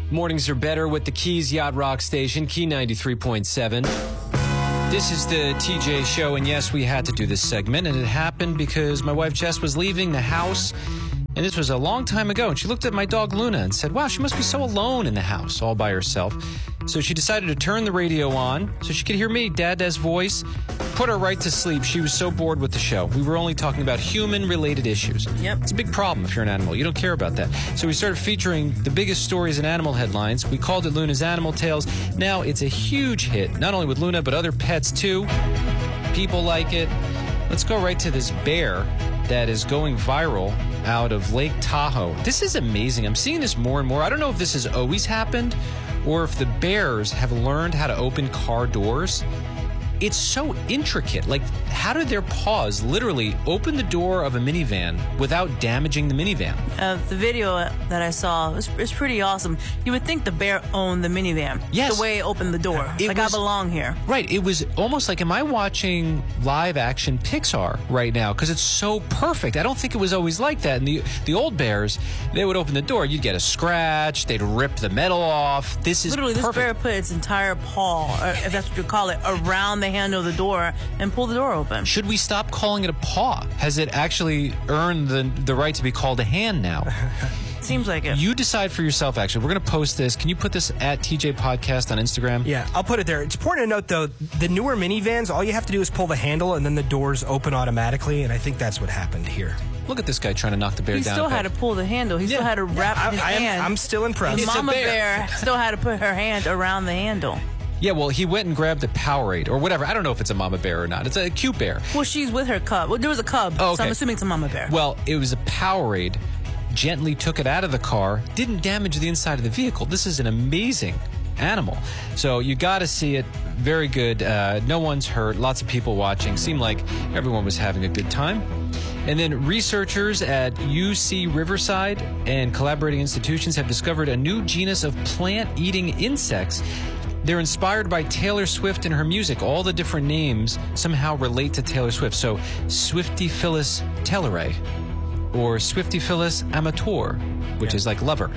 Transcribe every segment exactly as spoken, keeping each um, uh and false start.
Mornings are better with the Keys Yacht Rock Station, Key ninety-three point seven. This is the T J Show, and yes, we had to do this segment, and it happened because my wife Jess was leaving the house, and this was a long time ago, and she looked at my dog Luna and said, wow, she must be so alone in the house, all by herself. So she decided to turn the radio on so she could hear me, Dada's voice, put her right to sleep. She was so bored with the show. We were only talking about human-related issues. Yep. It's a big problem if you're an animal. You don't care about that. So we started featuring the biggest stories in animal headlines. We called it Luna's Animal Tales. Now it's a huge hit, not only with Luna, but other pets too. People like it. Let's go right to this bear that is going viral out of Lake Tahoe. This is amazing. I'm seeing this more and more. I don't know if this has always happened or if the bears have learned how to open car doors. It's so intricate. Like, how did their paws literally open the door of a minivan without damaging the minivan? Uh, the video that I saw was, was pretty awesome. You would think the bear owned the minivan. Yes. The way it opened the door. It like, was, I belong here. Right. It was almost like, am I watching live action Pixar right now? Because it's so perfect. I don't think it was always like that. And the, the old bears, they would open the door. You'd get a scratch. They'd rip the metal off. This is Literally, perfect. this bear put its entire paw, or if that's what you call it, around the handle of the door and pull the door open. Should we stop calling it a paw? Has it actually earned the, the right to be called a hand now? Seems like it. You decide for yourself, actually. We're going to post this. Can you put this at T J Podcast on Instagram? Yeah, I'll put it there. It's important to note, though, the newer minivans, all you have to do is pull the handle and then the doors open automatically, and I think that's what happened here. Look at this guy trying to knock the bear he down. He still had to pull the handle. He yeah. still had to wrap I, his I am, hand. I'm still impressed. And Mama bear. bear still had to put her hand around the handle. Yeah, well, he went and grabbed a Powerade or whatever. I don't know if it's a mama bear or not. It's a cute bear. Well, she's with her cub. Well, there was a cub, oh, okay. so I'm assuming it's a mama bear. Well, it was a Powerade. Gently took it out of the car. Didn't damage the inside of the vehicle. This is an amazing animal. So you got to see it. Very good. Uh, no one's hurt. Lots of people watching. Seemed like everyone was having a good time. And then researchers at U C Riverside and collaborating institutions have discovered a new genus of plant-eating insects. They're inspired by Taylor Swift and her music. All the different names somehow relate to Taylor Swift. So Swiftyphilus tellerae or Swiftyphilus amator, which yeah. is like lover.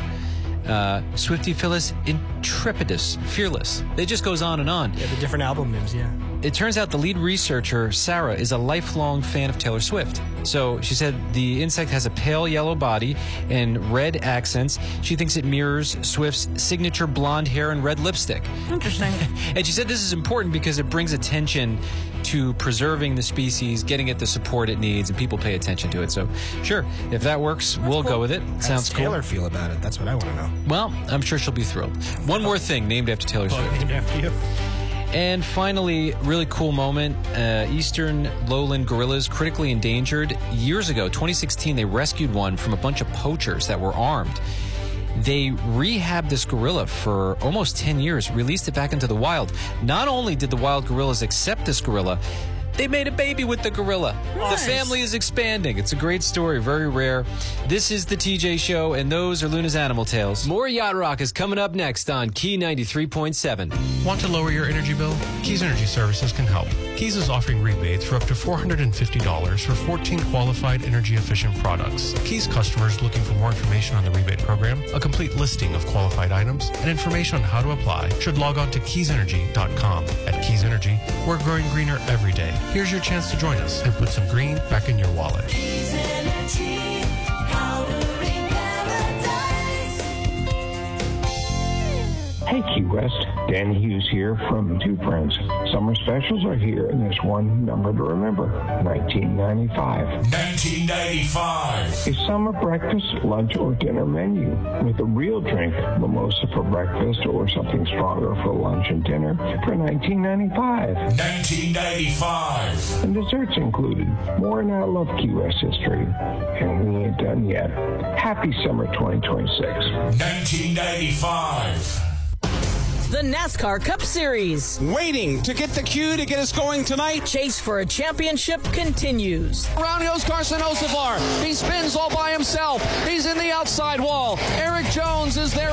Uh, Swiftyphilus intrepidus, fearless. It just goes on and on. Yeah, the different album names, yeah. It turns out the lead researcher, Sarah, is a lifelong fan of Taylor Swift. So she said the insect has a pale yellow body and red accents. She thinks it mirrors Swift's signature blonde hair and red lipstick. Interesting. And she said this is important because it brings attention to preserving the species, getting it the support it needs, and people pay attention to it. So, sure, if that works, That's we'll cool. go with it. How Sounds does Taylor cool. feel about it? That's what I want to know. Well, I'm sure she'll be thrilled. One more thing named after Taylor Swift. Named after you. And finally, really cool moment, uh, Eastern lowland gorillas critically endangered. Years ago, twenty sixteen, they rescued one from a bunch of poachers that were armed. They rehabbed this gorilla for almost ten years, released it back into the wild. Not only did the wild gorillas accept this gorilla, they made a baby with the gorilla. Nice. The family is expanding. It's a great story, very rare. This is the T J Show, and those are Luna's Animal Tales. More Yacht Rock is coming up next on Key ninety-three point seven. Want to lower your energy bill? Keys Energy Services can help. Keys is offering rebates for up to four hundred fifty dollars for fourteen qualified energy-efficient products. Keys customers looking for more information on the rebate program, a complete listing of qualified items, and information on how to apply should log on to keys energy dot com. At Keys Energy, we're growing greener every day. Here's your chance to join us and put some green back in your wallet. Keys Energy, powering paradise. Hey Key West, Dan Hughes here from Two Friends. Summer specials are here, and there's one number to remember, nineteen ninety-five. nineteen ninety-five. A summer breakfast, lunch, or dinner menu with a real drink, mimosa for breakfast or something stronger for lunch and dinner for nineteen ninety-five. nineteen ninety-five. And desserts included. More in our Love Key West history. And we ain't done yet. Happy summer twenty twenty-six. nineteen ninety-five. The NASCAR Cup Series. Waiting to get the cue to get us going tonight. Chase for a championship continues. Around goes Carson Hocevar. He spins all by himself. He's in the outside wall. Eric Jones is there in the outside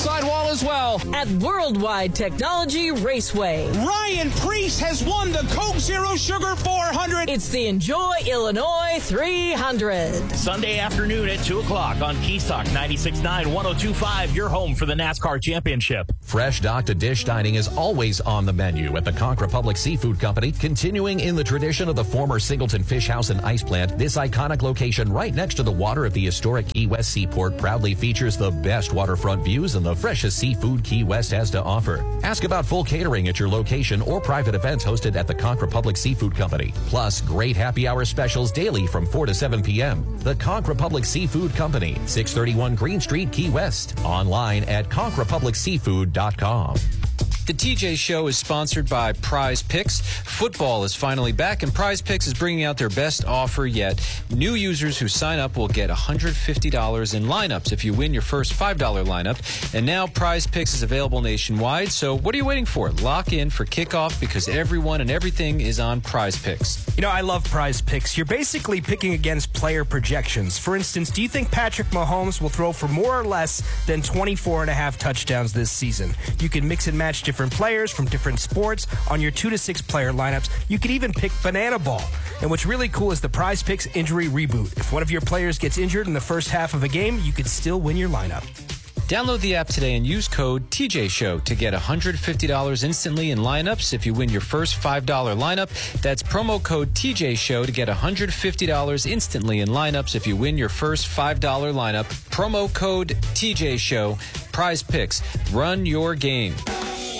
sidewall as well. At Worldwide Technology Raceway. Ryan Preece has won the Coke Zero Sugar four hundred. It's the Enjoy Illinois three hundred. Sunday afternoon at two o'clock on Keystalk ninety-six point nine, one oh two point five, your home for the NASCAR Championship. Fresh dock-to-dish dining is always on the menu at the Conch Republic Seafood Company. Continuing in the tradition of the former Singleton Fish House and Ice Plant, this iconic location right next to the water of the historic Key West Seaport proudly features the best waterfront views and the freshest seafood Key West has to offer. Ask about full catering at your location or private events hosted at the Conch Republic Seafood Company. Plus, great happy hour specials daily from four to seven p.m. The Conch Republic Seafood Company, six thirty-one Green Street, Key West. Online at conch republic seafood dot com. The T J Show is sponsored by Prize Picks. Football is finally back, and Prize Picks is bringing out their best offer yet. New users who sign up will get one hundred fifty dollars in lineups if you win your first five dollar lineup. And now Prize Picks is available nationwide, so what are you waiting for? Lock in for kickoff because everyone and everything is on Prize Picks. You know, I love Prize Picks. You're basically picking against player projections. For instance, do you think Patrick Mahomes will throw for more or less than twenty-four and a half touchdowns this season? You can mix and match different players from different sports on your two to six player lineups. You could even pick banana ball. And what's really cool is the Prize Picks injury reboot. If one of your players gets injured in the first half of a game, you could still win your lineup. Download the app today and use code T J Show to get one hundred fifty dollars instantly in lineups if you win your first five dollar lineup. That's promo code T J Show to get one hundred fifty dollars instantly in lineups if you win your first five dollar lineup. Promo code T J Show. Prize Picks. Run your game.